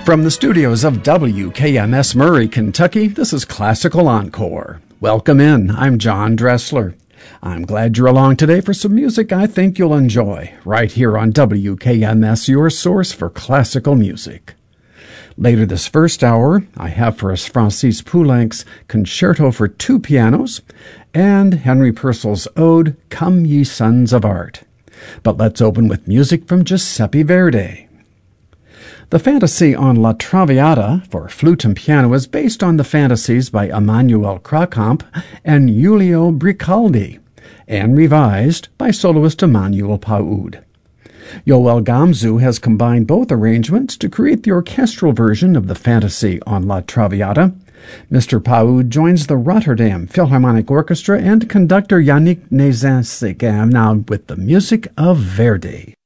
From the studios of WKMS Murray, Kentucky, this is Classical Encore. Welcome in. I'm John Dressler. I'm glad you're along today for some music I think you'll enjoy, right here on WKMS, your source for classical music. Later this first hour, I have for us Francis Poulenc's Concerto for Two Pianos and Henry Purcell's Ode, Come Ye Sons of Art. But let's open with music from Giuseppe Verdi. The fantasy on La Traviata for flute and piano is based on the fantasies by Emanuel Kraukamp and Giulio Bricaldi, and revised by soloist Emmanuel Paoud. Yoel Gamzu has combined both arrangements to create the orchestral version of the fantasy on La Traviata. Mr. Paoud joins the Rotterdam Philharmonic Orchestra and conductor Yannick Nézansic now with the music of Verdi.